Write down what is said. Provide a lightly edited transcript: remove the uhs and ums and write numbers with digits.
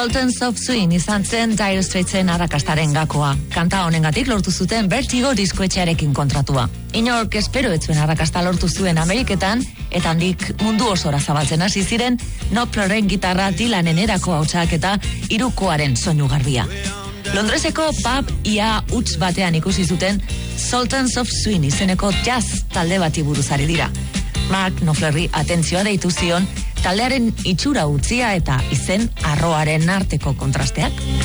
Sultans of Swing izan zen Dire Straitsen arrakastaren gakoa. Kanta honengatik lortu zuten Vertigo diskoetxearekin kontratua. Inork espero ez zuen arrakasta lortu zuen Ameriketan, eta handik mundu osora zabaltzen hasi ziren Knopflerren gitarra, Dylanen erako hautsak eta hirukoaren soinu garbia. Londreseko pub ia huts batean ikusi zuten Sultans of Swing izeneko jazz talde bati buruz ari dira. Mark Knopflerri atentzioa deitu zion taldearen itxura utzia eta izen arroaren arteko kontrasteak.